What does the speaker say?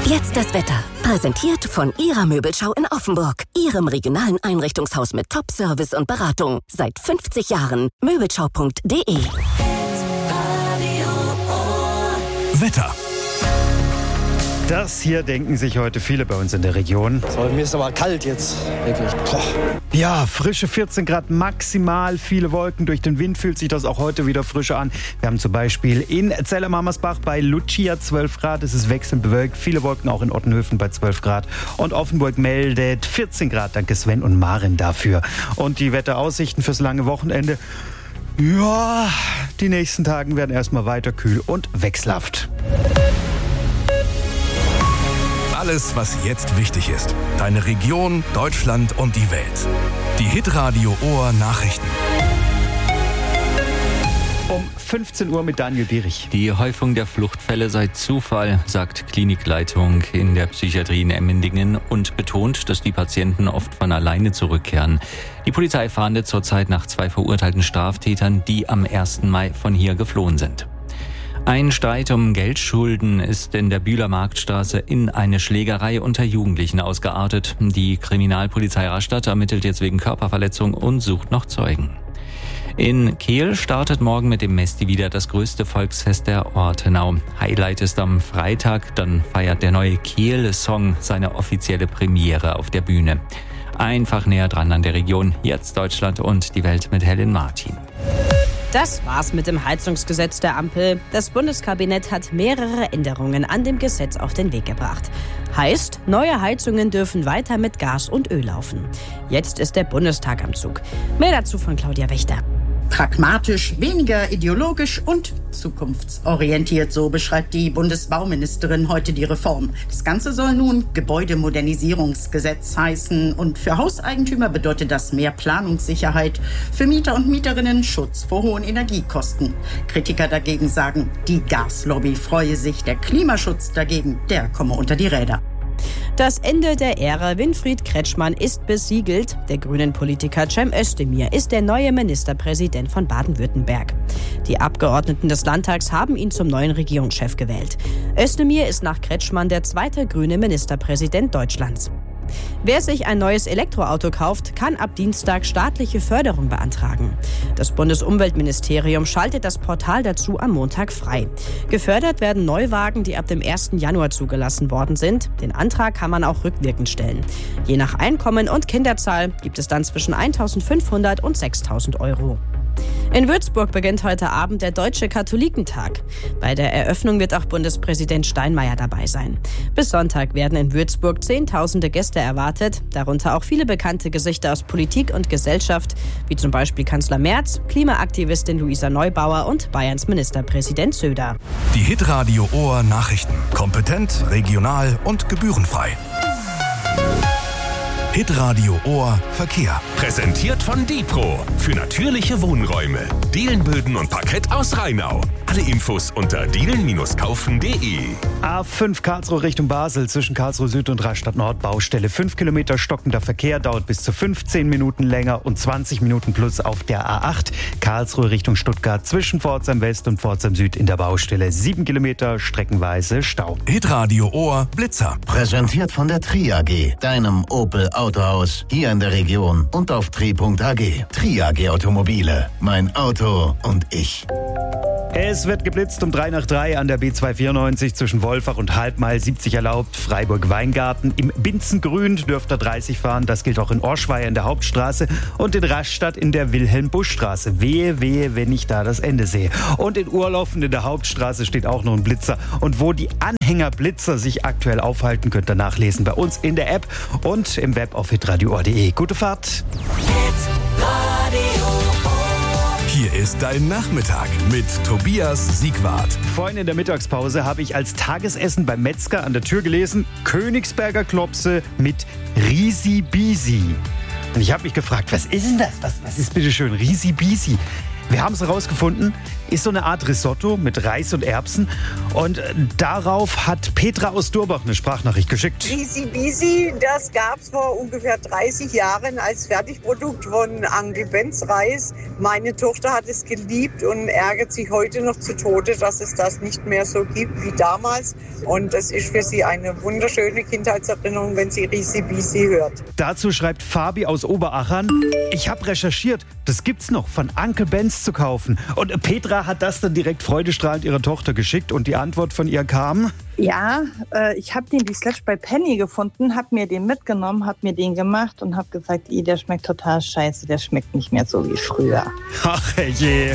Jetzt das Wetter. Präsentiert von Ihrer Möbelschau in Offenburg. Ihrem regionalen Einrichtungshaus mit Top-Service und Beratung. Seit 50 Jahren. Möbelschau.de. Wetter. Das hier denken sich heute viele bei uns in der Region. So, mir ist aber kalt jetzt, wirklich. Boah. Ja, frische 14 Grad maximal, viele Wolken. Durch den Wind fühlt sich das auch heute wieder frischer an. Wir haben zum Beispiel in Zelle-Marmersbach bei Lucia 12 Grad. Es ist wechselnd bewölkt, viele Wolken auch in Ottenhöfen bei 12 Grad. Und Offenburg meldet 14 Grad. Danke Sven und Maren dafür. Und die Wetteraussichten fürs lange Wochenende. Ja, die nächsten Tagen werden erstmal weiter kühl und wechselhaft. Alles, was jetzt wichtig ist. Deine Region, Deutschland und die Welt. Die Hitradio Ohr Nachrichten. Um 15 Uhr mit Daniel Bierich. Die Häufung der Fluchtfälle sei Zufall, sagt Klinikleitung in der Psychiatrie in Emmendingen und betont, dass die Patienten oft von alleine zurückkehren. Die Polizei fahndet zurzeit nach 2 verurteilten Straftätern, die am 1. Mai von hier geflohen sind. Ein Streit um Geldschulden ist in der Bühler Marktstraße in eine Schlägerei unter Jugendlichen ausgeartet. Die Kriminalpolizei Rastatt ermittelt jetzt wegen Körperverletzung und sucht noch Zeugen. In Kehl startet morgen mit dem Mesti wieder das größte Volksfest der Ortenau. Highlight ist am Freitag, dann feiert der neue Kehl-Song seine offizielle Premiere auf der Bühne. Einfach näher dran an der Region, jetzt Deutschland und die Welt mit Helen Martin. Das war's mit dem Heizungsgesetz der Ampel. Das Bundeskabinett hat mehrere Änderungen an dem Gesetz auf den Weg gebracht. Heißt, neue Heizungen dürfen weiter mit Gas und Öl laufen. Jetzt ist der Bundestag am Zug. Mehr dazu von Claudia Wächter. Pragmatisch, weniger ideologisch und zukunftsorientiert, so beschreibt die Bundesbauministerin heute die Reform. Das Ganze soll nun Gebäudemodernisierungsgesetz heißen und für Hauseigentümer bedeutet das mehr Planungssicherheit, für Mieter und Mieterinnen Schutz vor hohen Energiekosten. Kritiker dagegen sagen, die Gaslobby freue sich, der Klimaschutz dagegen, der komme unter die Räder. Das Ende der Ära Winfried Kretschmann ist besiegelt. Der Grünen-Politiker Cem Özdemir ist der neue Ministerpräsident von Baden-Württemberg. Die Abgeordneten des Landtags haben ihn zum neuen Regierungschef gewählt. Özdemir ist nach Kretschmann der zweite grüne Ministerpräsident Deutschlands. Wer sich ein neues Elektroauto kauft, kann ab Dienstag staatliche Förderung beantragen. Das Bundesumweltministerium schaltet das Portal dazu am Montag frei. Gefördert werden Neuwagen, die ab dem 1. Januar zugelassen worden sind. Den Antrag kann man auch rückwirkend stellen. Je nach Einkommen und Kinderzahl gibt es dann zwischen 1.500 und 6.000 Euro. In Würzburg beginnt heute Abend der Deutsche Katholikentag. Bei der Eröffnung wird auch Bundespräsident Steinmeier dabei sein. Bis Sonntag werden in Würzburg Zehntausende Gäste erwartet, darunter auch viele bekannte Gesichter aus Politik und Gesellschaft, wie zum Beispiel Kanzler Merz, Klimaaktivistin Luisa Neubauer und Bayerns Ministerpräsident Söder. Die Hitradio Ohr Nachrichten. Kompetent, regional und gebührenfrei. Hitradio Ohr Verkehr. Präsentiert von Dipro. Für natürliche Wohnräume. Dielenböden und Parkett aus Rheinau. Alle Infos unter dielen-kaufen.de. A5 Karlsruhe Richtung Basel zwischen Karlsruhe Süd und Rastatt Nord Baustelle. 5 Kilometer stockender Verkehr, dauert bis zu 15 Minuten länger und 20 Minuten plus auf der A8 Karlsruhe Richtung Stuttgart zwischen Pforzheim West und Pforzheim Süd in der Baustelle. 7 Kilometer streckenweise Stau. Hitradio Ohr Blitzer. Präsentiert von der Tri AG, deinem Opel Autohaus hier in der Region und auf tri.ag. Tri AG Automobile. Mein Auto und ich. Es wird geblitzt um 3:03 an der B294 zwischen Wolfach und Halbmail 70 erlaubt. Freiburg-Weingarten im Binzengrün dürft ihr 30 fahren. Das gilt auch in Orschweier in der Hauptstraße und in Rastatt in der Wilhelm-Busch-Straße. Wehe, wehe, wenn ich da das Ende sehe. Und in Urlaufen in der Hauptstraße steht auch noch ein Blitzer. Und wo die Anhängerblitzer sich aktuell aufhalten, könnt ihr nachlesen bei uns in der App und im Web auf hitradio.de. Gute Fahrt! Hier ist dein Nachmittag mit Tobias Siegwart. Vorhin in der Mittagspause habe ich als Tagesessen beim Metzger an der Tür gelesen, Königsberger Klopse mit Risi Bisi. Und ich habe mich gefragt, was ist denn das? Was ist bitte schön Risi Bisi? Wir haben es herausgefunden, ist so eine Art Risotto mit Reis und Erbsen. Und darauf hat Petra aus Durbach eine Sprachnachricht geschickt. Risi Bisi, das gab es vor ungefähr 30 Jahren als Fertigprodukt von Uncle Ben's Reis. Meine Tochter hat es geliebt und ärgert sich heute noch zu Tode, dass es das nicht mehr so gibt wie damals. Und das ist für sie eine wunderschöne Kindheitserinnerung, wenn sie Risi Bisi hört. Dazu schreibt Fabi aus Oberachern: Ich habe recherchiert, das gibt's noch von Uncle Ben's zu kaufen. Und Petra hat das dann direkt freudestrahlend ihrer Tochter geschickt und die Antwort von ihr kam: Ja, ich habe den Slush bei Penny gefunden, habe mir den mitgenommen, habe mir den gemacht und habe gesagt, der schmeckt total scheiße, der schmeckt nicht mehr so wie früher. Ach je.